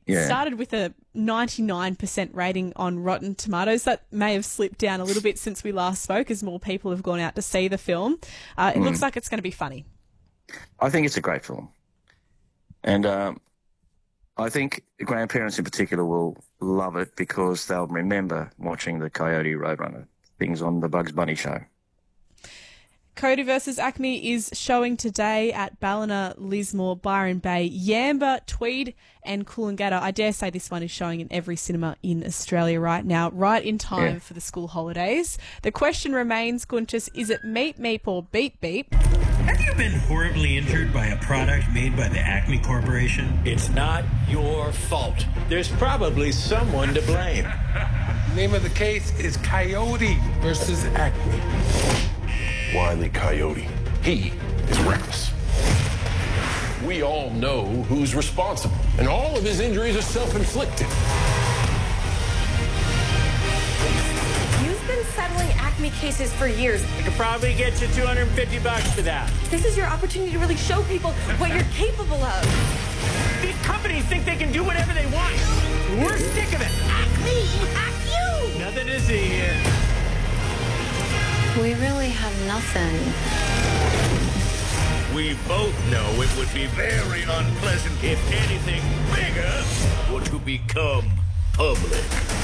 Yeah. started with a 99% rating on Rotten Tomatoes. That may have slipped down a little bit since we last spoke as more people have gone out to see the film. It looks like it's going to be funny. I think it's a great film. And I think grandparents in particular will love it because they'll remember watching the Coyote Roadrunner things on the Bugs Bunny show. Coyote vs Acme is showing today at Ballina, Lismore, Byron Bay, Yamba, Tweed and Coolangatta. I dare say this one is showing in every cinema in Australia right now, right in time for the school holidays. The question remains, Guntis, is it Meep Meep or Beep Beep? Have you been horribly injured by a product made by the Acme Corporation? It's not your fault. There's probably someone to blame. Name of the case is Coyote versus Acme. Wile E. Coyote. He is reckless. We all know who's responsible, and all of his injuries are self-inflicted. You've been settling Acme cases for years. I could probably get you $250 for that. This is your opportunity to really show people what you're capable of. These companies think they can do whatever they want. We're sick of it. Acme, hack you! Nothing to see here. We really have nothing. We both know it would be very unpleasant if anything bigger were to become public.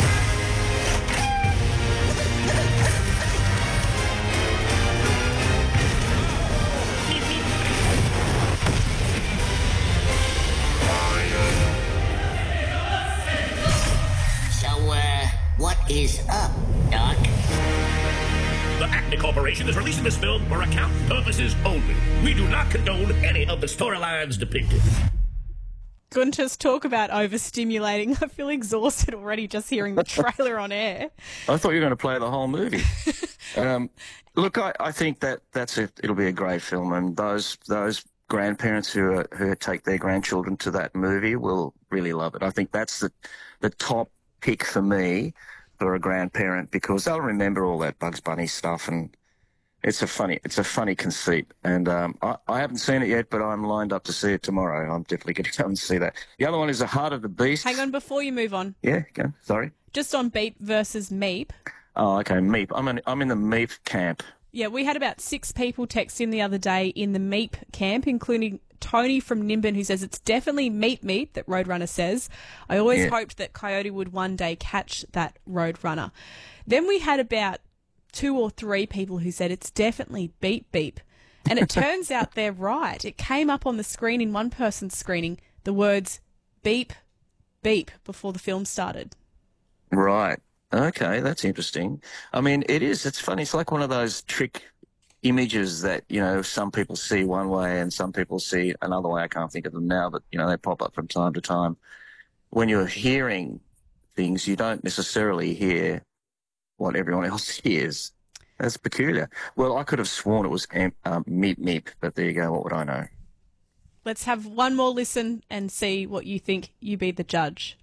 So, what is up, Doc? The Acme Corporation is releasing this film for accounting purposes only. We do not condone any of the storylines depicted. Guntis, talk about overstimulating. I feel exhausted already just hearing the trailer on air. I thought you were going to play the whole movie. Look, I think that's it. It'll be a great film, and those grandparents who take their grandchildren to that movie will really love it. I think that's the top pick for me for a grandparent because they'll remember all that Bugs Bunny stuff, and it's a funny conceit. And I haven't seen it yet, but I'm lined up to see it tomorrow. I'm definitely going to go and see that. The other one is The Heart of the Beast. Hang on, before you move on. Yeah, go. Sorry. Just on Beep versus Meep. Oh, okay, Meep. I'm in the Meep camp. Yeah, we had about 6 people text in the other day in the Meep camp, including Tony from Nimbin, who says it's definitely Meep Meep that Roadrunner says. I always hoped that Coyote would one day catch that Roadrunner. Then we had about 2 or 3 people who said it's definitely Beep Beep. And it turns out they're right. It came up on the screen in one person's screening, the words beep, beep before the film started. Right. Okay, that's interesting. I mean, it's funny. It's like one of those trick images that, some people see one way and some people see another way. I can't think of them now, but, they pop up from time to time. When you're hearing things, you don't necessarily hear what everyone else hears. That's peculiar. Well, I could have sworn it was Meep Meep, but there you go. What would I know? Let's have one more listen and see what you think. You be the judge.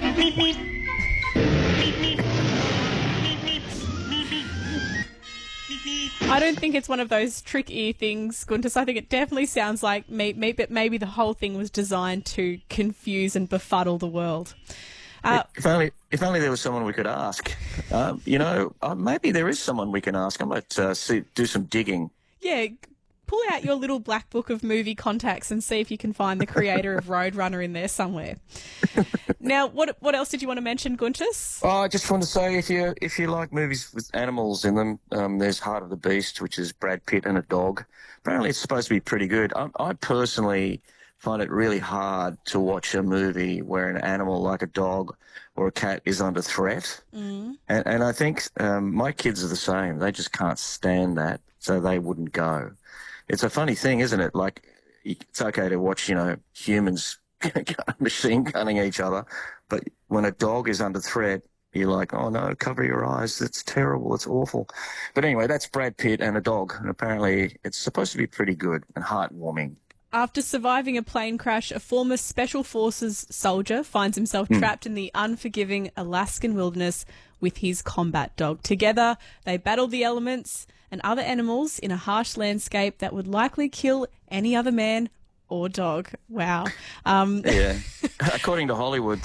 I don't think it's one of those trick ear things, Guntis. I think it definitely sounds like Meep Meep, but maybe the whole thing was designed to confuse and befuddle the world. If only there was someone we could ask. Maybe there is someone we can ask. I might do some digging. Yeah, pull out your little black book of movie contacts and see if you can find the creator of Roadrunner in there somewhere. Now, what else did you want to mention, Guntis? Oh, I just want to say if you like movies with animals in them, there's Heart of the Beast, which is Brad Pitt and a dog. Apparently, it's supposed to be pretty good. I personally find it really hard to watch a movie where an animal like a dog or a cat is under threat. Mm. And I think my kids are the same. They just can't stand that, so they wouldn't go. It's a funny thing, isn't it? Like, it's okay to watch, humans machine gunning each other, but when a dog is under threat, you're like, oh no, cover your eyes. It's terrible. It's awful. But anyway, that's Brad Pitt and a dog. And apparently it's supposed to be pretty good and heartwarming. After surviving a plane crash, a former Special Forces soldier finds himself trapped in the unforgiving Alaskan wilderness with his combat dog. Together, they battle the elements and other animals in a harsh landscape that would likely kill any other man or dog. Wow. Yeah. According to Hollywood,